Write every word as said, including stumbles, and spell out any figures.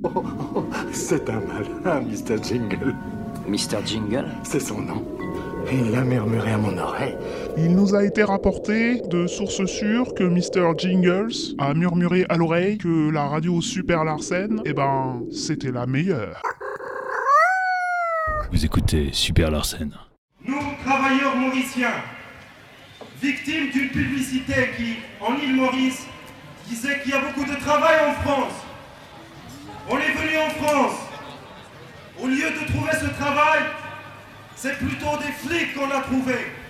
Oh, oh, c'est un malin, mister Jingle. mister Jingle? C'est son nom. Il a murmuré à mon oreille. Il nous a été rapporté de sources sûres que mister Jingles a murmuré à l'oreille que la radio Super Larsen, eh ben, c'était la meilleure. Vous écoutez Super Larsen. Nous, travailleurs mauriciens, victimes d'une publicité qui, en île Maurice, disait qu'il y a beaucoup de travail en France. On est venu en France. Au lieu de trouver ce travail, c'est plutôt des flics qu'on a trouvés.